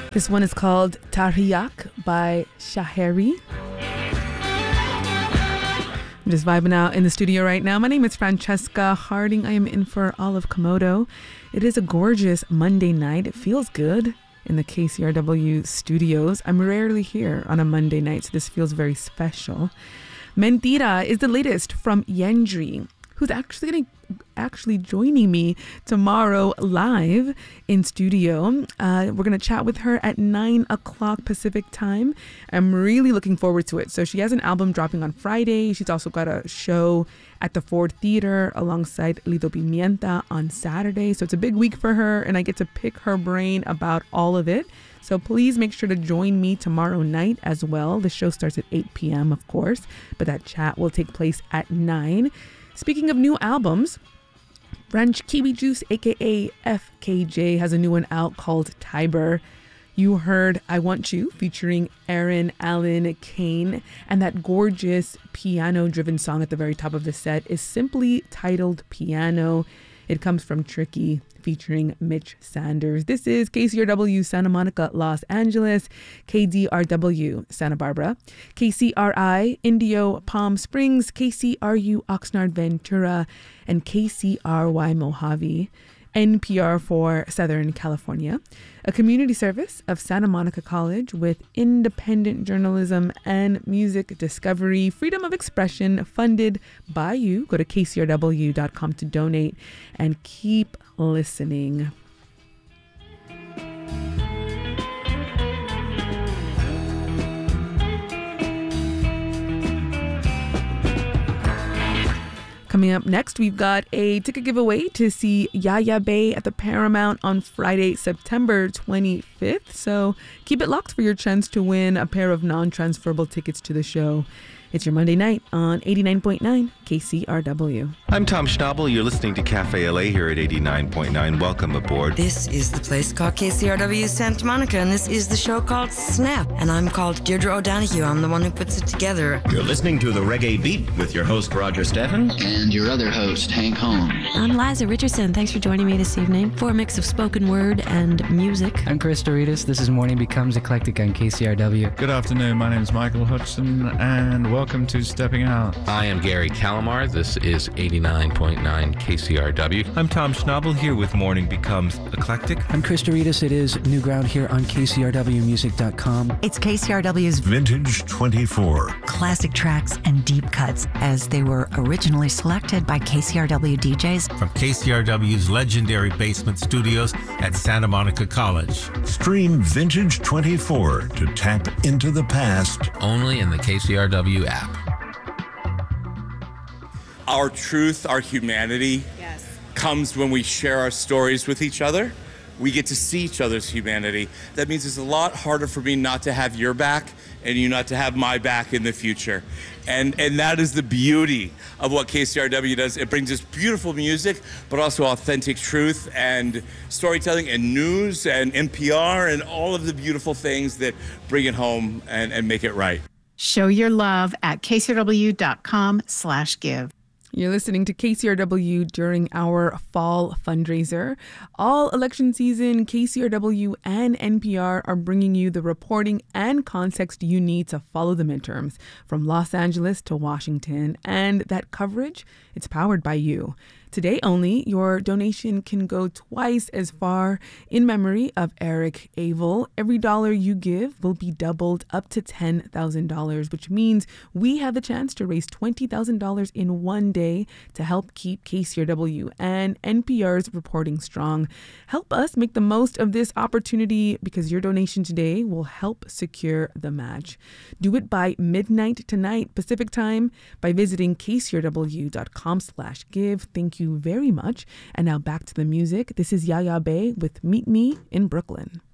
This one is called Tariyak by Shaheri. I'm just vibing out in the studio right now. My name is Francesca Harding. I am in for Olive Komodo. It is a gorgeous Monday night. It feels good in the KCRW studios. I'm rarely here on a Monday night, so this feels very special. Mentira is the latest from Yendri, who's actually joining me tomorrow live in studio. We're going to chat with her at 9 o'clock Pacific time. I'm really looking forward to it. So she has an album dropping on Friday. She's also got a show at the Ford Theater alongside Lido Pimienta on Saturday. So it's a big week for her, and I get to pick her brain about all of it. So please make sure to join me tomorrow night as well. The show starts at 8 p.m., of course, but that chat will take place at 9. Speaking of new albums, French Kiwi Juice, aka FKJ, has a new one out called Tiber. You heard I Want You featuring Aaron Allen Kane, and that gorgeous piano-driven song at the very top of the set is simply titled Piano. It comes from Tricky featuring Mitch Sanders. This is KCRW Santa Monica, Los Angeles, KDRW Santa Barbara, KCRI Indio Palm Springs, KCRU Oxnard Ventura, and KCRY Mojave. NPR for Southern California, a community service of Santa Monica College with independent journalism and music discovery, freedom of expression, funded by you. Go to kcrw.com to donate and keep listening. Coming up next, we've got a ticket giveaway to see Yaya Bay at the Paramount on Friday, September 25th. So keep it locked for your chance to win a pair of non-transferable tickets to the show. It's your Monday night on 89.9 KCRW. I'm Tom Schnabel. You're listening to Cafe LA here at 89.9. Welcome aboard. This is the place called KCRW Santa Monica, and this is the show called Snap. And I'm called Deirdre O'Donoghue. I'm the one who puts it together. You're listening to The Reggae Beat with your host, Roger Steffens. And your other host, Hank Holmes. I'm Liza Richardson. Thanks for joining me this evening for a mix of spoken word and music. I'm Chris Doritas. This is Morning Becomes Eclectic on KCRW. Good afternoon. My name is Michael Hudson, and welcome to Stepping Out. I am Gary Calamar. This is 89.9 KCRW. I'm Tom Schnabel here with Morning Becomes Eclectic. I'm Chris Doritas. It is New Ground here on KCRWmusic.com. It's KCRW's Vintage 24. Classic tracks and deep cuts as they were originally selected by KCRW DJs. From KCRW's legendary basement studios at Santa Monica College. Stream Vintage 24 to tap into the past. Only in the KCRW app. Our truth, our humanity comes when we share our stories with each other. We get to see each other's humanity. That means it's a lot harder for me not to have your back and you not to have my back in the future. And that is the beauty of what KCRW does. It brings us beautiful music, but also authentic truth and storytelling and news and NPR and all of the beautiful things that bring it home and make it right. Show your love at kcrw.com/give. You're listening to KCRW during our fall fundraiser. All election season, KCRW and NPR are bringing you the reporting and context you need to follow the midterms from Los Angeles to Washington. And that coverage, it's powered by you. Today only, your donation can go twice as far in memory of Eric Abel. Every dollar you give will be doubled up to $10,000, which means we have the chance to raise $20,000 in one day to help keep KCRW and NPR's reporting strong. Help us make the most of this opportunity because your donation today will help secure the match. Do it by midnight tonight Pacific time by visiting kcrw.com/give. Thank you very much. And now back to the music. This is Yaya Bay with Meet Me in Brooklyn.